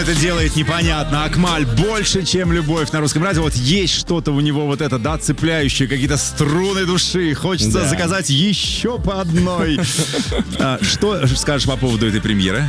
Это делает непонятно. Акмаль больше, чем любовь на русском радио. Вот есть что-то у него вот это, да, цепляющее, какие-то струны души. Хочется заказать еще по одной. Что скажешь по поводу этой премьеры?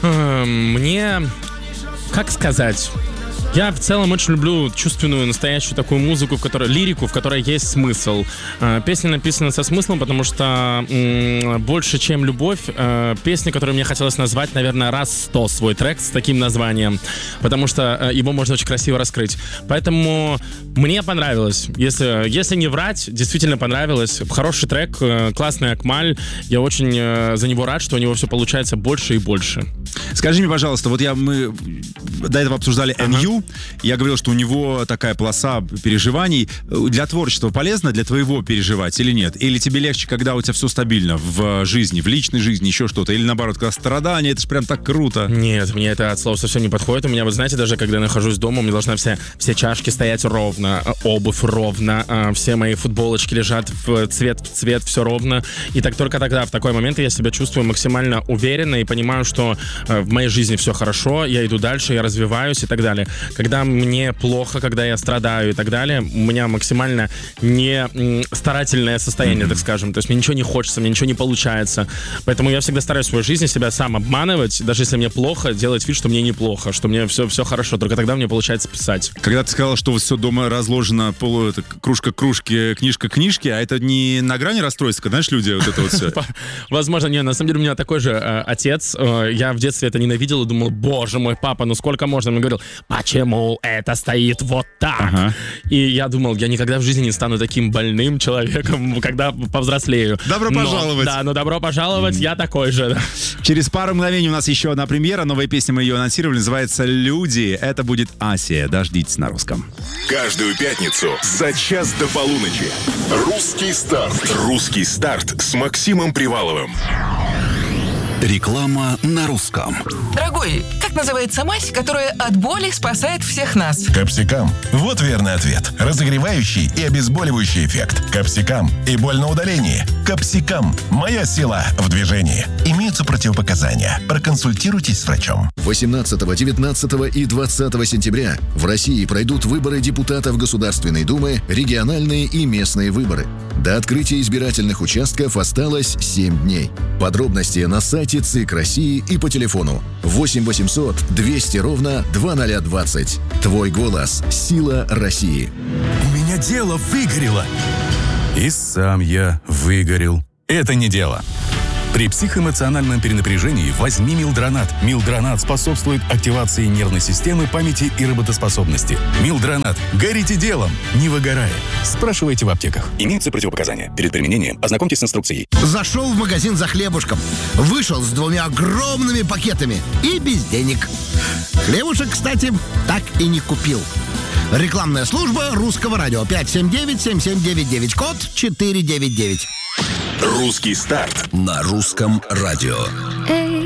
Мне, как сказать... Я в целом очень люблю чувственную, настоящую такую музыку, лирику, в которой есть смысл. Песня написана со смыслом, потому что больше, чем любовь, песня, которую мне хотелось назвать, наверное, раз 100 свой трек с таким названием, потому что его можно очень красиво раскрыть. Поэтому мне понравилось. Если не врать, действительно понравилось. Хороший трек, классный Акмаль. Я очень за него рад, что у него все получается больше и больше. Скажи мне, пожалуйста, вот мы до этого обсуждали NU. Я говорил, что у него такая полоса переживаний. Для творчества полезно для твоего переживать или нет? Или тебе легче, когда у тебя все стабильно в жизни, в личной жизни, еще что-то? Или наоборот, когда страдания, это же прям так круто. Нет, мне это от слова совсем не подходит. У меня, вы знаете, даже когда я нахожусь дома, у меня должна все чашки стоять ровно, обувь ровно, все мои футболочки лежат в цвет, все ровно. И только тогда, в такой момент, я себя чувствую максимально уверенно и понимаю, что в моей жизни все хорошо, я иду дальше, я развиваюсь и так далее. Когда мне плохо, когда я страдаю и так далее, у меня максимально не старательное состояние, так скажем. То есть мне ничего не хочется, мне ничего не получается. Поэтому я всегда стараюсь в своей жизни себя сам обманывать, даже если мне плохо, делать вид, что мне неплохо, что мне все хорошо. Только тогда мне получается писать. Когда ты сказал, что все дома разложено, кружка к кружке, книжка к книжке, а это не на грани расстройства, знаешь, люди вот это вот все? Возможно, нет. На самом деле у меня такой же отец. Я в детстве это ненавидел и думал, боже мой, папа, ну сколько можно? Он мне говорил, почему это стоит вот так? Ага. И я думал, я никогда в жизни не стану таким больным человеком, когда повзрослею. Добро пожаловать. Добро пожаловать, я такой же. Через пару мгновений у нас еще одна премьера. Новая песня, мы ее анонсировали, называется «Люди». Это будет Асия. Дождитесь на русском. Каждую пятницу за час до полуночи. Русский старт. Русский старт с Максимом Приваловым. Реклама на русском. Дорогой, как называется мазь, которая от боли спасает всех нас? Капсикам. Вот верный ответ. Разогревающий и обезболивающий эффект. Капсикам. И боль на удалении. Капсикам. Моя сила в движении. Имеются противопоказания. Проконсультируйтесь с врачом. 18, 19 и 20 сентября в России пройдут выборы депутатов Государственной Думы, региональные и местные выборы. До открытия избирательных участков осталось 7 дней. Подробности на сайте ЦИК России и по телефону 8 800 200 ровно 2020. Твой голос – сила России. У меня дело выгорело. И сам я выгорел. Это не дело. При психоэмоциональном перенапряжении возьми Милдронат. Милдронат способствует активации нервной системы, памяти и работоспособности. Милдронат. Горите делом, не выгорая. Спрашивайте в аптеках. Имеются противопоказания. Перед применением ознакомьтесь с инструкцией. Зашел в магазин за хлебушком. Вышел с 2 огромными пакетами и без денег. Хлебушек, кстати, так и не купил. Рекламная служба Русского радио. 579-7799. Код 499. Русский старт На русском радио. Эй,